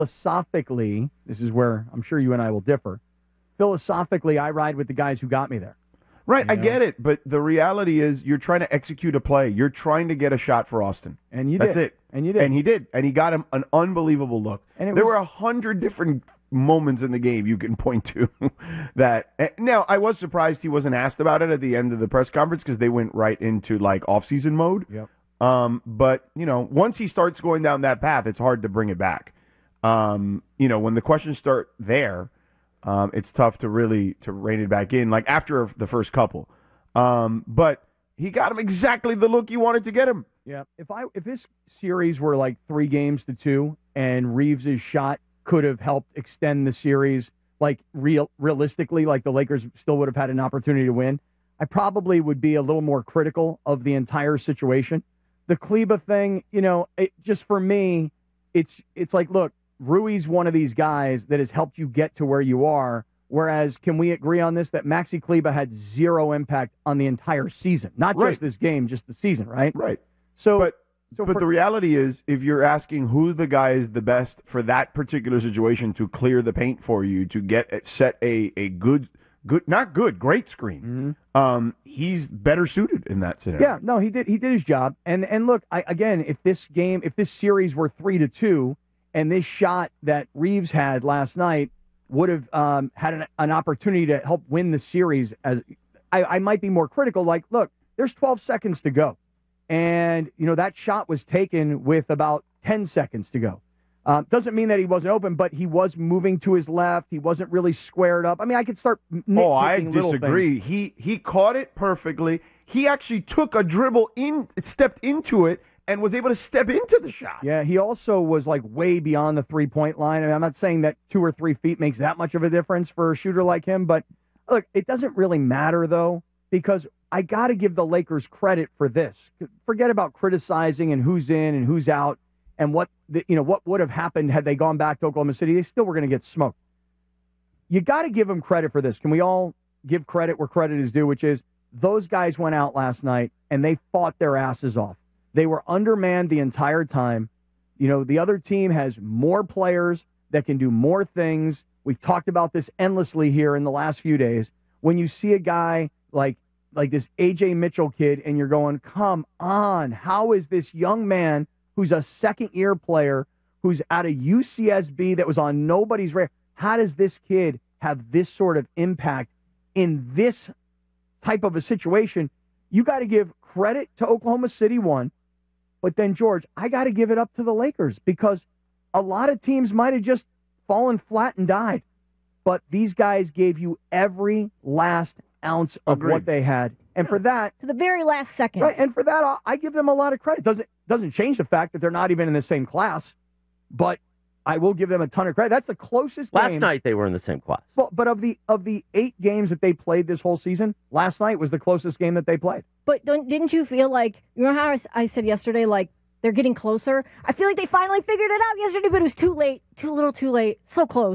philosophically, this is where I'm sure you and I will differ. Philosophically, I ride with the guys who got me there. Right, You I know? get it, but the reality is you're trying to execute a play. You're trying to get a shot for Austin. And you That's did. it. And you did. And he did. And he got him an unbelievable look. And there were 100 different moments in the game you can point to that. Now, I was surprised he wasn't asked about it at the end of the press conference because they went right into like off-season mode. Yep. But, once he starts going down that path, it's hard to bring it back. When the questions start there, it's tough to rein it back in, like after the first couple. But he got him exactly the look you wanted to get him. Yeah. If this series were like 3-2 and Reeves' shot could have helped extend the series, like realistically, like the Lakers still would have had an opportunity to win, I probably would be a little more critical of the entire situation. The Kleber thing, just for me, it's like, look, Rui's one of these guys that has helped you get to where you are. Whereas, can we agree on this, that Maxi Kleber had zero impact on the entire season? Not just this game, just the season, right? Right. But the reality is, if you're asking who the guy is the best for that particular situation to clear the paint for you, to set a great screen, he's better suited in that scenario. Yeah, no, he did his job. And look, if this series were 3-2, and this shot that Reeves had last night would have had an opportunity to help win the series, as I might be more critical. Like, look, there's 12 seconds to go. And, that shot was taken with about 10 seconds to go. Doesn't mean that he wasn't open, but he was moving to his left. He wasn't really squared up. I mean, I could start nitpicking I little disagree. things. He caught it perfectly. He actually took a dribble stepped into it, and was able to step into the shot. Yeah, he also was like way beyond the 3-point line. I mean, I'm not saying that 2 or 3 feet makes that much of a difference for a shooter like him, but look, it doesn't really matter though, because I got to give the Lakers credit for this. Forget about criticizing and who's in and who's out and what would have happened had they gone back to Oklahoma City. They still were going to get smoked. You got to give them credit for this. Can we all give credit where credit is due, which is those guys went out last night and they fought their asses off. They were undermanned the entire time. The other team has more players that can do more things. We've talked about this endlessly here in the last few days. When you see a guy like this A.J. Mitchell kid and you're going, come on, how is this young man who's a second-year player, who's out of UCSB that was on nobody's radar, how does this kid have this sort of impact in this type of a situation? You got to give credit to Oklahoma City, one. But then, George, I got to give it up to the Lakers because a lot of teams might have just fallen flat and died. But these guys gave you every last ounce of what they had. And for that... To the very last second. Right, and for that, I give them a lot of credit. Doesn't change the fact that they're not even in the same class. But I will give them a ton of credit. That's the closest game. Last night they were in the same class. Well, but of the 8 games that they played this whole season, last night was the closest game that they played. But didn't you feel like, how I said yesterday, like, they're getting closer? I feel like they finally figured it out yesterday, but it was too late. Too little, too late. So close.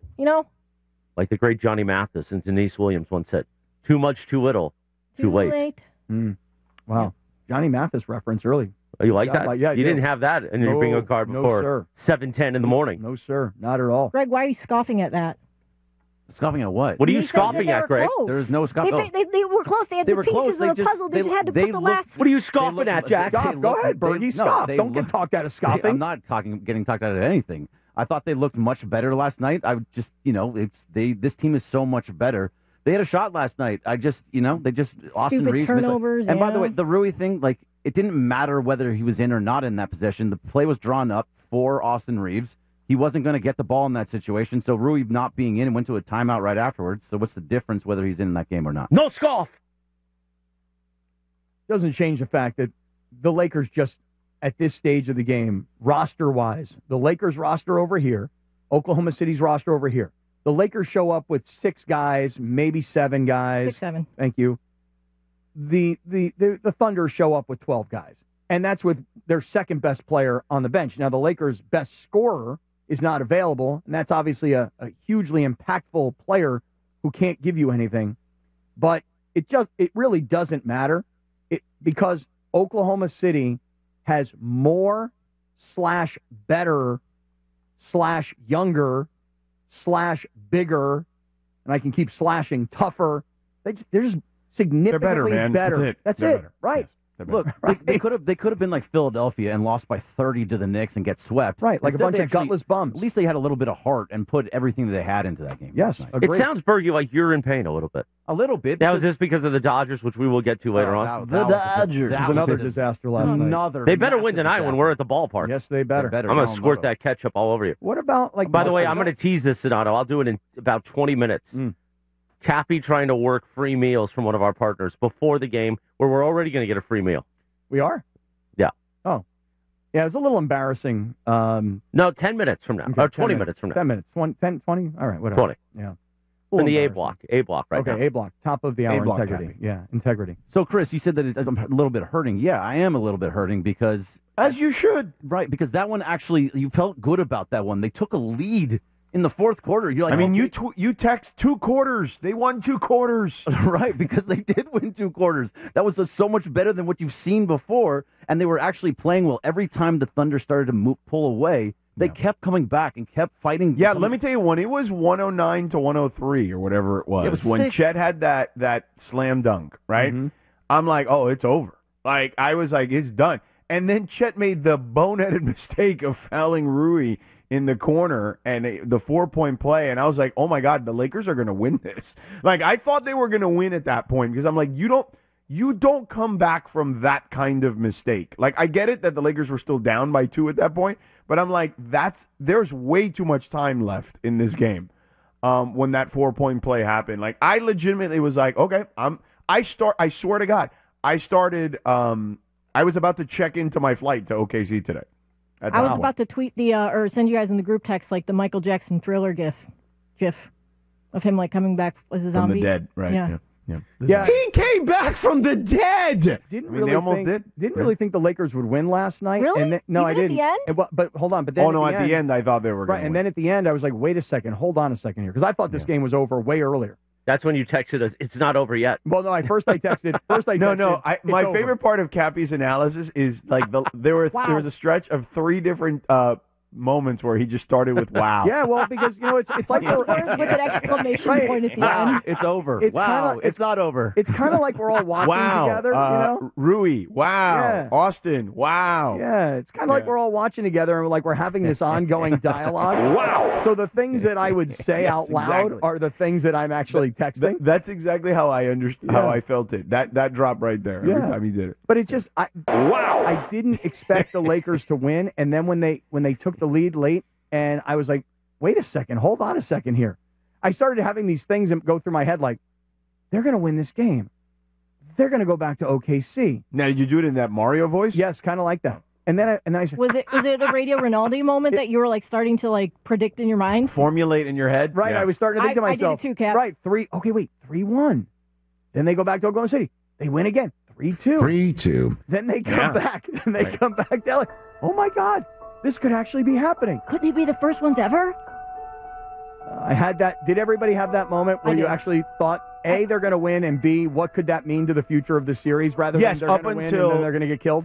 Like the great Johnny Mathis and Denise Williams once said, too much, too little, too late. Wow. Yeah. Johnny Mathis reference early. Oh, you like that? Yeah, you didn't have that in your bingo card before 7:10 in the morning. No, sir. Not at all. Greg, why are you scoffing at that? Scoffing at what? What are you scoffing at, Greg? There is no scoffing. They were close. They had the pieces of the puzzle. They just had to put the last... What are you scoffing at, Jack? Go ahead, Bergie. Scoff. Don't get talked out of scoffing. I'm not getting talked out of anything. I thought they looked much better last night. I just, this team is so much better. They had a shot last night. Austin Reeves turnovers. And by the way, the Rui thing, like, it didn't matter whether he was in or not in that possession. The play was drawn up for Austin Reeves. He wasn't going to get the ball in that situation. So Rui not being in went to a timeout right afterwards. So what's the difference whether he's in that game or not? No scoff. Doesn't change the fact that the Lakers just, at this stage of the game, roster-wise, the Lakers roster over here, Oklahoma City's roster over here. The Lakers show up with 6 guys, maybe 7 guys. 6, 7. Thank you. The Thunder show up with 12 guys. And that's with their second best player on the bench. Now, the Lakers' best scorer is not available, and that's obviously a hugely impactful player who can't give you anything. But it really doesn't matter because Oklahoma City has more /better / younger / bigger, and I can keep slashing tougher. They're just significantly man. better. That's That's it. it. Right. Yes, they're better. Look, Right. they could have been like Philadelphia and lost by 30 to the Knicks and get swept. Right, like a Instead, bunch they of gutless bums. At least they had a little bit of heart and put everything that they had into that game. Yes, last night. It agreed. sounds, Bergie, like you're in pain a little bit. A little bit. Now, is this because of the Dodgers, which we will get to later on? That It was another disaster last night. Another. They better win massive tonight when disaster. we're at the ballpark. Yes, they better. They better. I'm going to Yamamoto. squirt that ketchup all over you. What about like? By the way, I'm going to tease this, Sonato. I'll do it in about 20 minutes. Cappy trying to work free meals from one of our partners before the game, where we're already going to get a free meal. We are. Yeah. Oh, yeah. It was a little embarrassing. No, 10 minutes from now. Okay, Or 10 20 minutes. minutes from now. 10 minutes. 10, 20? All right, whatever. 20. Yeah. In the A Embarrassing. block. A block right Okay, now. A block. Top of the hour block, integrity. Cappy. Yeah, integrity. So, Chris, you said that I'm a little bit hurting. Yeah, I am a little bit hurting because As you should. right because that one actually you felt good about that one. They took a lead in the fourth quarter. You're like, I mean, okay. you text 2 quarters. They won 2 quarters. Right, because they did win 2 quarters. That was so much better than what you've seen before, and they were actually playing well. Every time the Thunder started to pull away, they kept coming back and kept fighting. Yeah, let me tell you one. It was 109 to 103 or whatever it was. It was when 6. Chet had that slam dunk, right? I'm like, oh, it's over. Like, I was like, it's done. And then Chet made the boneheaded mistake of fouling Rui in the corner and the 4-point play. And I was like, oh, my God, the Lakers are going to win this. Like, I thought they were going to win at that point because I'm like, you don't come back from that kind of mistake. Like, I get it that the Lakers were still down by 2 at that point, but I'm like, there's way too much time left in this game when that 4-point play happened. Like, I legitimately was like, okay, I swear to God, I started, I was about to check into my flight to OKC today. I was about to tweet or send you guys in the group text like the Michael Jackson Thriller gif of him like coming back as a from zombie. the dead, right? Yeah. Yeah. He came back from the dead. Didn't they almost did. Didn't really think the Lakers would win last night. Really? And then, no, Even I at the didn't. end? But hold on. But then At the end, I thought they were going right. And then at the end, I was like, wait a second, hold on a second here, because I thought this game was over way earlier. That's when you texted us, it's not over yet. Well, no, first I texted. My it's over. favorite part of Cappy's analysis is like there was a stretch of 3 different moments where he just started with wow. Yeah, well, because it's like Words with an exclamation Right. point at the Wow, end. it's over. It's wow, kinda- it's not over. It's kind of like we're all watching Wow. together, Rui, wow. Yeah. Austin, wow. Yeah, it's kind of like we're all watching together and like we're having this ongoing dialogue. Wow. So the things that I would say Yes, out loud exactly. are the things that I'm actually texting. That's exactly how I understood how I felt it. That drop right there every Yeah. time he did it. But it just I didn't expect the Lakers to win, and then when they took the lead late, and I was like, wait a second, hold on a second here. I started having these things go through my head like, they're going to win this game. They're going to go back to OKC. Now, did you do it in that Mario voice? Yes, kind of like that. And then I said, Was it a Radio Ronaldo moment that you were like starting to like predict in your mind? Formulate in your head? right, Yeah. I was starting to think to I did it myself, too, Cap. right, 3-1. Then they go back to Oklahoma City. They win again, 3-2. 3-2. Then they come back, and they come back to LA. Oh, my God, this could actually be happening. Could they be the first ones ever? I had that. Did everybody have that moment where I you did. actually thought, A, they're going to win, and B, what could that mean to the future of the series rather Yes, than they're up going to win until- and then they're going to get killed?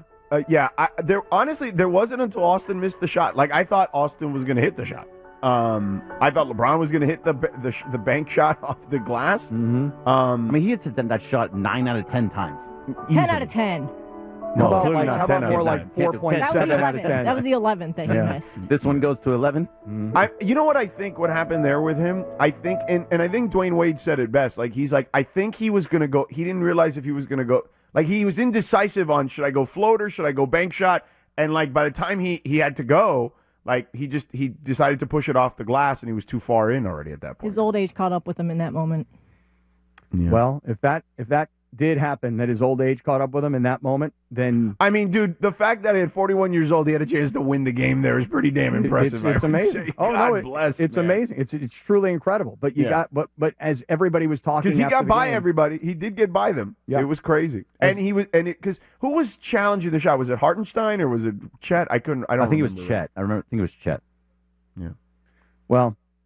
There wasn't until Austin missed the shot. Like, I thought Austin was going to hit the shot. I thought LeBron was going to hit the bank shot off the glass. Mm-hmm. I mean, he hits that shot 9 out of 10 times. 10 out of 10. No, How about, clearly like, not how 10 about out more of like 10. 4.7 That was the out of 11th. 10? That was the 11th that he Yeah. missed. This one goes to 11. You know what I think what happened there with him? I think, and I think Dwayne Wade said it best. Like, he's like, I think he was going to go. He didn't realize if he was going to go. Like, he was indecisive on should I go floater, should I go bank shot, and like by the time he had to go, like he decided to push it off the glass, and he was too far in already at that point. His old age caught up with him in that moment. Yeah. Well, if that did happen, that his old age caught up with him in that moment, then I mean, dude, the fact that at 41 years old he had a chance to win the game there is pretty damn impressive. It's I would amazing. say. Oh God no, bless. it's man. amazing. It's truly incredible. But you Yeah. got but as everybody was talking, Because he after got the by game, everybody. He did get by them. Yeah. It was crazy. And he was, because who was challenging the shot? Was it Hartenstein or was it Chet? I don't I think it was remember. Chet. I think it was Chet. Well,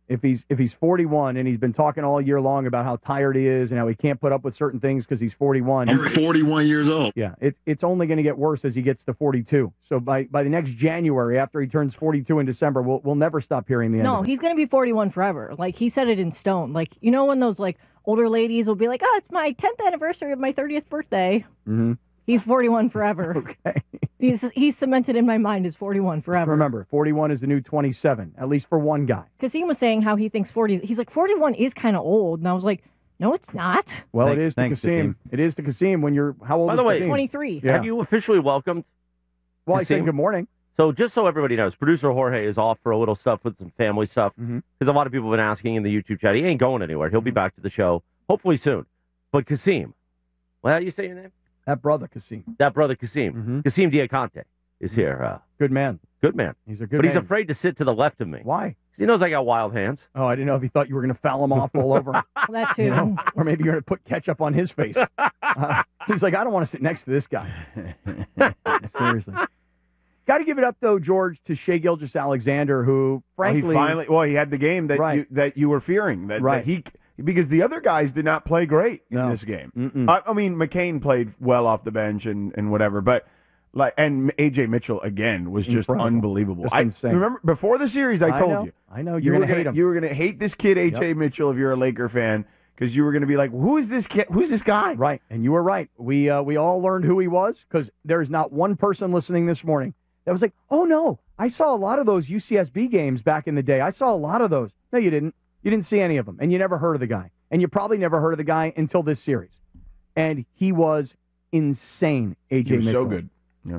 If he's 41 and he's been talking all year long about how tired he is and how he can't put up with certain things because he's 41. I'm 41 years old. Yeah, it's only going to get worse as he gets to 42. So by the next January, after he turns 42 in December, we'll never stop hearing the end. No, of it. he's going to be 41 forever. Like, he said it in stone. Like, you know when those, like, older ladies will be like, oh, it's my 10th anniversary of my 30th birthday. Mm-hmm. He's 41 forever. Okay. He's cemented in my mind as 41 forever. Remember, 41 is the new 27, at least for one guy. Kasim was saying how he thinks 40. He's like, 41 is kind of old. And I was like, no, it's not. Well, Thanks- it is to thanks, Kasim. Kasim. It is to Kasim when you're, how old By is the way, Kasim? 23. Yeah. Have you officially welcomed? Well, I Kasim? said good morning. So just so everybody knows, producer Jorge is off for a little stuff with some family stuff because Mhm. a lot of people have been asking in the YouTube chat. He ain't going anywhere. He'll be back to the show hopefully soon. But Kasim, well, how do you say your name? That brother, Kasim. That brother Kasim. Mhm. Kasim Diacante is here. Good man. Good man. He's a good But he's man. afraid to sit to the left of me. Why? He knows I got wild hands. Oh, I didn't know if he thought you were going to foul him off all over. Well, that too. You know? Or maybe you're going to put ketchup on his face. He's like, I don't want to sit next to this guy. Seriously. Got to give it up, though, George, to Shea Gilgeous-Alexander, who, frankly... he had the game that Right. that you were fearing. Right. Because the other guys did not play great in No. this game. Mm-mm. I mean, McCain played well off the bench and whatever, but and A.J. Mitchell again was just Incredible. unbelievable. Just I insane. remember before the series, I told know. you. I know. You You're were going to hate him. You were going to hate this kid, A.J. Mitchell, if you're a Laker fan, because you were going to be like, "Who is this kid? Who's this guy?" Right, and you were right. We all learned who he was because there's not one person listening this morning that was like, "Oh no, I saw a lot of those UCSB games back in the day. I saw a lot of those." No, you didn't. You didn't see any of them, and you never heard of the guy, and you probably never heard of the guy until this series. And he was insane. AJ He was Mitchell. so good. Yeah.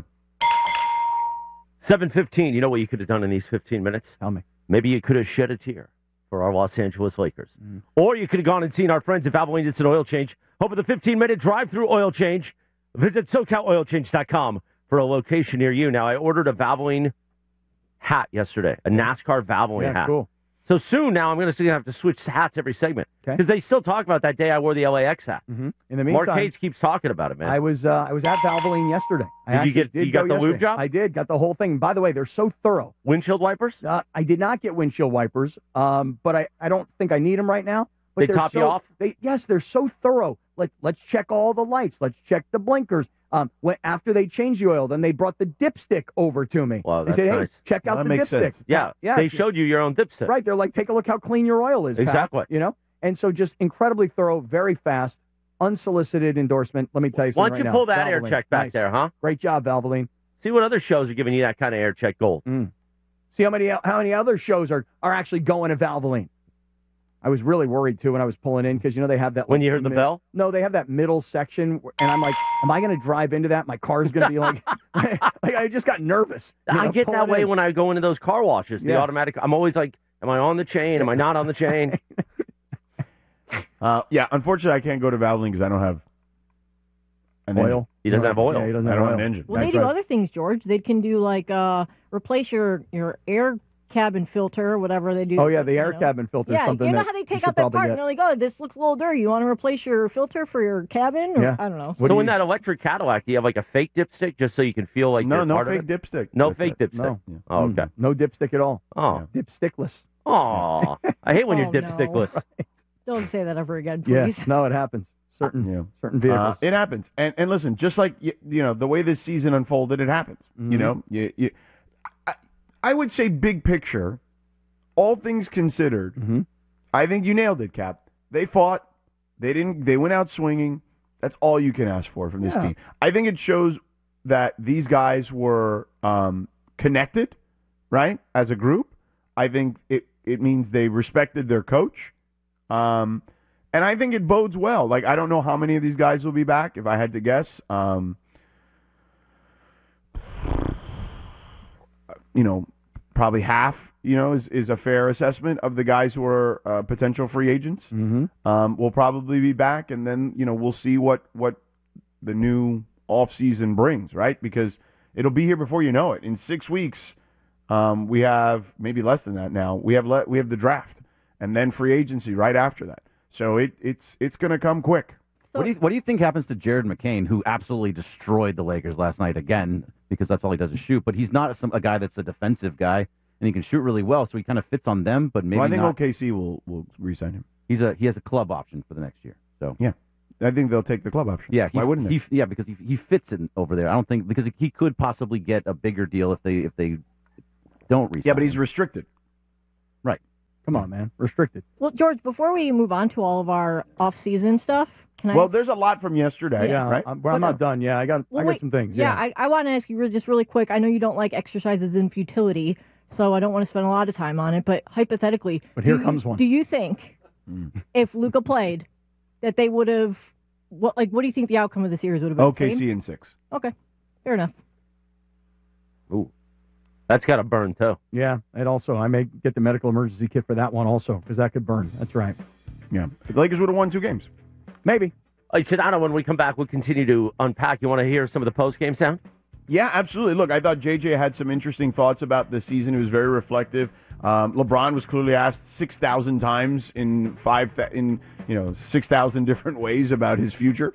7:15. You know what you could have done in these 15 minutes? Tell me. Maybe you could have shed a tear for our Los Angeles Lakers. Or you could have gone and seen our friends at Valvoline Instant Oil Change. Hope with a 15-minute drive-through oil change. Visit SoCalOilChange.com for a location near you. Now, I ordered a Valvoline hat yesterday, a NASCAR Valvoline Yeah, hat. cool. So soon now I'm going to have to switch hats every segment Okay. because they still talk about that day I wore the LAX hat. Mm-hmm. In the Mark meantime, Cates keeps talking about it, man. I was at Valvoline yesterday. I Did you actually get- did you got go the lube yesterday. job? I did. Got the whole thing. By the way, they're so thorough. Windshield wipers? I did not get windshield wipers, but I don't think I need them right now. But They they're top you so- off? Yes, they're so thorough. Let's check all the lights. Let's check the blinkers. After they changed the oil, then they brought the dipstick over to me. Wow, they that's said, "Hey, nice. check out Well, the that makes dipstick." sense. Yeah, yeah. they showed you your own dipstick. Right, they're like, take a look how clean your oil is. Pat," Exactly. you know, and so just incredibly thorough, very fast, unsolicited endorsement. Let me tell you Why something don't you right pull now. that air Valvoline. check back Nice. there, huh? Great job, Valvoline. See what other shows are giving you that kind of air check gold. See how many other shows are actually going to Valvoline. I was really worried too when I was pulling in because they have that. When you heard the bell? No, they have that middle section, and I'm like, am I going to drive into that? My car's going to be like, like I just got nervous. I get that pulling way in. when I go into those car washes. The Yeah. automatic. I'm always like, am I on the chain? Am I not on the chain? Yeah, unfortunately, I can't go to Valvoline because I don't have an engine. Oil. He doesn't have oil. Yeah, he doesn't I have don't oil. have an engine. Well, they That's do right. other things, George. They can do like replace your air cabin filter or whatever they do. Oh yeah, the you air know. cabin filter. Yeah, something you know that how they you take should out that probably part get. and they're like, oh, this looks a little dirty. You want to replace your filter for your cabin? Or, Yeah. I don't know. What So do in you- that electric Cadillac, do you have like a fake dipstick just so you can feel like No, you're no part fake of it? dipstick. No That's fake it. dipstick. No. Oh, okay. No dipstick at all. Oh, Dipstickless. oh. I hate when you're Oh, no. dipstickless. Don't say that ever again, Yeah. please. No, it happens. Certain Yeah. certain vehicles. It happens, and listen, just like the way this season unfolded, it happens. You know, I would say big picture, all things considered, I think you nailed it, Cap. They fought, they went out swinging. That's all you can ask for from this Yeah. team. I think it shows that these guys were connected, right, as a group. I think it means they respected their coach. And I think it bodes well. Like, I don't know how many of these guys will be back, if I had to guess. Probably half, is a fair assessment of the guys who are potential free agents. Will probably be back, and then, we'll see what the new offseason brings, right? Because it'll be here before you know it. In 6 weeks, we have maybe less than that now. We have the draft, and then free agency right after that. So it's going to come quick. What do you think happens to Jared McCain, who absolutely destroyed the Lakers last night again, because that's all he does is shoot, but he's not a guy that's a defensive guy. and he can shoot really well, so he kind of fits on them. But maybe I think not. OKC will re-sign him. He has a club option for the next year. So yeah, I think they'll take the club option. Yeah, why wouldn't they? Yeah, because he fits in over there. I don't think because he could possibly get a bigger deal if they don't resign. Yeah, but he's restricted. Right. Come on, man. Restricted. Well, George, before we move on to all of our off-season stuff, can I? Well, there's a lot from yesterday. Yeah, right. I'm not done. Yeah, I got some things. Yeah, I want to ask you just really quick. I know you don't like exercises in futility, so I don't want to spend a lot of time on it. But hypothetically, But here comes one. Do you think if Luka played, that they would have? What do you think the outcome of the series would have been? OKC in 6. Okay, fair enough. Ooh, that's got to burn too. Yeah, and also I may get the medical emergency kit for that one also because that could burn. That's right. Yeah, the Lakers would have won 2 games. Maybe. Sedano, when we come back, we'll continue to unpack. You want to hear some of the post-game sound? Yeah, absolutely. Look, I thought JJ had some interesting thoughts about the season. He was very reflective. LeBron was clearly asked 6,000 times in 6,000 different ways about his future.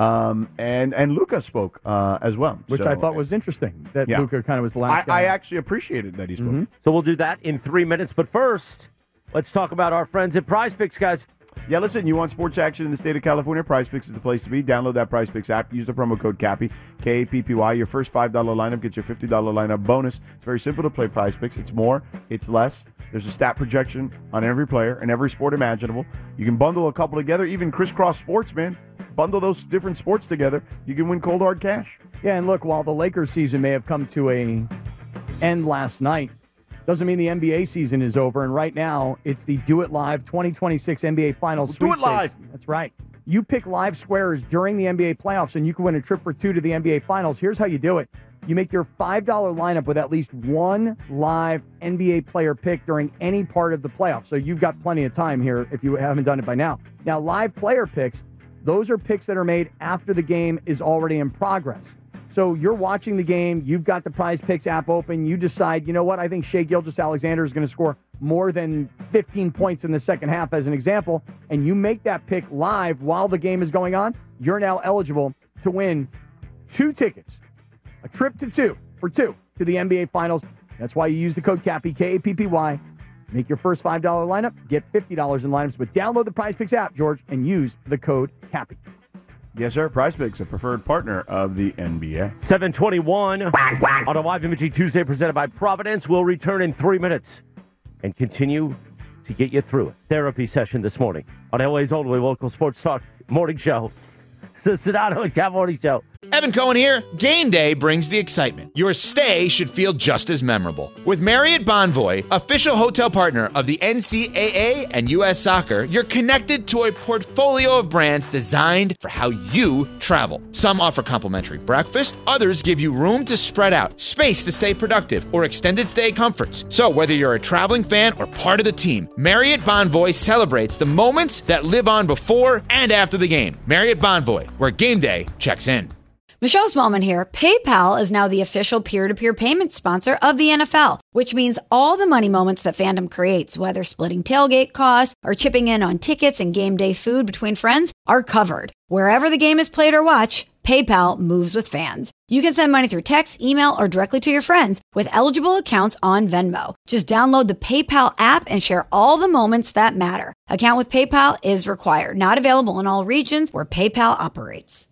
And Luka spoke as well, Which I thought was interesting that Luka kind of was the last guy. I actually appreciated that he spoke. So we'll do that in 3 minutes. But first, let's talk about our friends at Prize Picks, guys. Yeah, listen, you want sports action in the state of California? Prize Picks is the place to be. Download that Prize Picks app. Use the promo code CAPPY, K-A-P-P-Y. Your first $5 lineup gets your $50 lineup bonus. It's very simple to play Prize Picks. It's more, it's less. There's a stat projection on every player and every sport imaginable. You can bundle a couple together, even crisscross sports, man. Bundle those different sports together. You can win cold, hard cash. Yeah, and look, while the Lakers season may have come to an end last night, doesn't mean the NBA season is over. And right now, it's the Do It Live 2026 NBA Finals Sweepstakes. Do It Live. That's right. You pick live squares during the NBA playoffs, and you can win a trip for 2 to the NBA Finals. Here's how you do it. You make your $5 lineup with at least one live NBA player pick during any part of the playoffs. So you've got plenty of time here if you haven't done it by now. Now, live player picks, those are picks that are made after the game is already in progress. So you're watching the game, you've got the Prize Picks app open, you decide, you know what, I think Shai Gilgeous-Alexander is going to score more than 15 points in the second half as an example, and you make that pick live while the game is going on, you're now eligible to win 2 tickets, a trip to 2 to the NBA Finals. That's why you use the code CAPPY, K-A-P-P-Y. Make your first $5 lineup, get $50 in lineups, but download the Prize Picks app, George, and use the code CAPPY. Yes, sir. Prize Picks, a preferred partner of the NBA. 7:21 on a Live Imaging Tuesday presented by Providence. We'll return in 3 minutes and continue to get you through it. Therapy session this morning on LA's only local sports talk morning show. The Sedano and Cat Morning Show. Evan Cohen here. Game day brings the excitement. Your stay should feel just as memorable. With Marriott Bonvoy, official hotel partner of the NCAA and U.S. Soccer, you're connected to a portfolio of brands designed for how you travel. Some offer complimentary breakfast, others give you room to spread out, space to stay productive, or extended stay comforts. So whether you're a traveling fan or part of the team, Marriott Bonvoy celebrates the moments that live on before and after the game. Marriott Bonvoy, where game day checks in. Michelle Smallman here. PayPal is now the official peer-to-peer payment sponsor of the NFL, which means all the money moments that fandom creates, whether splitting tailgate costs or chipping in on tickets and game day food between friends, are covered. Wherever the game is played or watched, PayPal moves with fans. You can send money through text, email, or directly to your friends with eligible accounts on Venmo. Just download the PayPal app and share all the moments that matter. Account with PayPal is required. Not available in all regions where PayPal operates.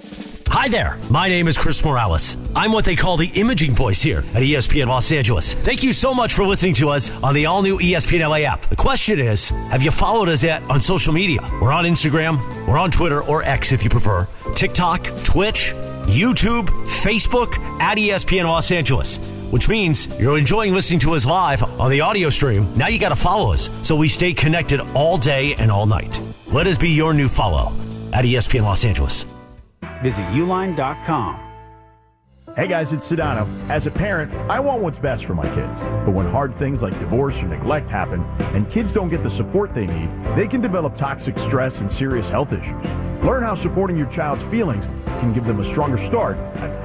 Hi there, my name is Chris Morales. I'm what they call the imaging voice here at ESPN Los Angeles. Thank you so much for listening to us on the all-new ESPN LA app. The question is, have you followed us yet on social media? We're on Instagram, we're on Twitter, or X if you prefer, TikTok, Twitch, YouTube, Facebook, at ESPN Los Angeles, which means you're enjoying listening to us live on the audio stream. Now you got to follow us so we stay connected all day and all night. Let us be your new follow at ESPN Los Angeles. Visit Uline.com. Hey guys, it's Sedano. As a parent, I want what's best for my kids. But when hard things like divorce or neglect happen, and kids don't get the support they need, they can develop toxic stress and serious health issues. Learn how supporting your child's feelings can give them a stronger start at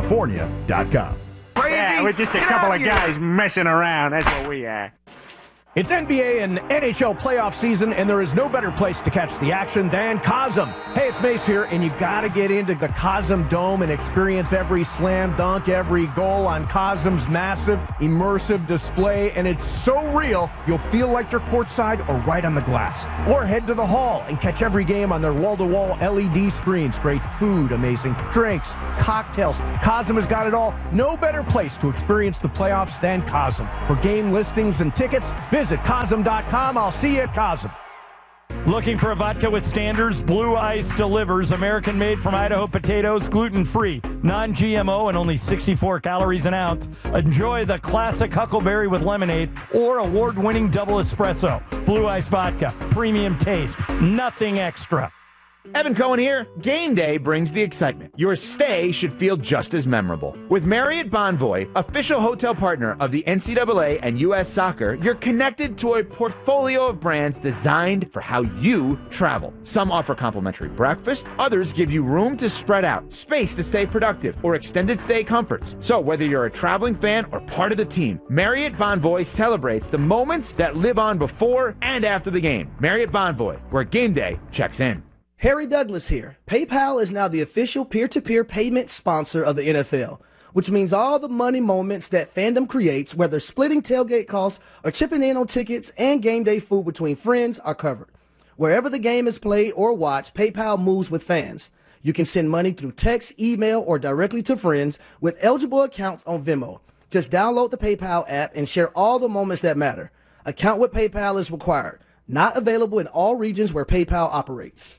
First5California.com. Yeah, we're just a couple of guys messing around. That's what we are. It's NBA and NHL playoff season, and there is no better place to catch the action than Cosm. Hey, it's Mace here, and you got to get into the Cosm Dome and experience every slam dunk, every goal on Cosm's massive, immersive display, and it's so real, you'll feel like you're courtside or right on the glass. Or head to the hall and catch every game on their wall-to-wall LED screens. Great food, amazing drinks, cocktails. Cosm has got it all. No better place to experience the playoffs than Cosm. For game listings and tickets, visit Cosm.com. I'll see you at Cosm. Looking for a vodka with standards? Blue Ice delivers. American-made from Idaho potatoes, gluten-free, non-GMO, and only 64 calories an ounce. Enjoy the classic Huckleberry with lemonade or award-winning double espresso. Blue Ice vodka, premium taste, nothing extra. Evan Cohen here. Game day brings the excitement. Your stay should feel just as memorable. With Marriott Bonvoy, official hotel partner of the NCAA and U.S. Soccer, you're connected to a portfolio of brands designed for how you travel. Some offer complimentary breakfast, others give you room to spread out, space to stay productive, or extended stay comforts. So whether you're a traveling fan or part of the team, Marriott Bonvoy celebrates the moments that live on before and after the game. Marriott Bonvoy, where game day checks in. Harry Douglas here. PayPal is now the official peer-to-peer payment sponsor of the NFL, which means all the money moments that fandom creates, whether splitting tailgate costs or chipping in on tickets and game day food between friends, are covered. Wherever the game is played or watched, PayPal moves with fans. You can send money through text, email, or directly to friends with eligible accounts on Venmo. Just download the PayPal app and share all the moments that matter. Account with PayPal is required. Not available in all regions where PayPal operates.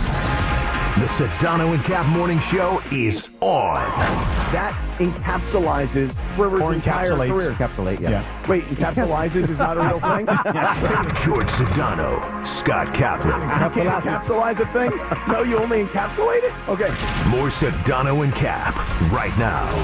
The Sedano and Cap Morning Show is on. That encapsulates Rivers' entire career. Encapsulate, yeah. Wait, encapsulizes is not a real thing? George Sedano, Scott Kaplan. You can't encapsulize a thing? No, you only encapsulate it? Okay. More Sedano and Cap right now.